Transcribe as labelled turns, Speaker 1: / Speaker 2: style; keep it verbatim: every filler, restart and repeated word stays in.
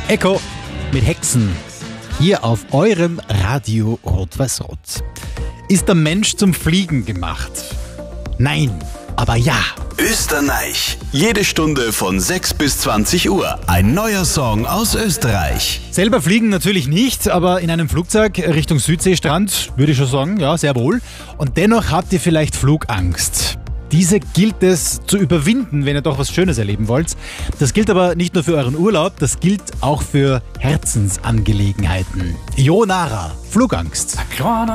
Speaker 1: Echo mit Hexen. Hier auf eurem Radio Rot-Weiß-Rot. Ist der Mensch zum Fliegen gemacht? Nein, aber ja.
Speaker 2: Österreich. Jede Stunde von sechs bis zwanzig Uhr. Ein neuer Song aus Österreich.
Speaker 1: Selber fliegen natürlich nicht, aber in einem Flugzeug Richtung Südseestrand würde ich schon sagen, ja, sehr wohl. Und dennoch habt ihr vielleicht Flugangst. Diese gilt es zu überwinden, wenn ihr doch was Schönes erleben wollt. Das gilt aber nicht nur für euren Urlaub, das gilt auch für Herzensangelegenheiten. Ionara, Flugangst.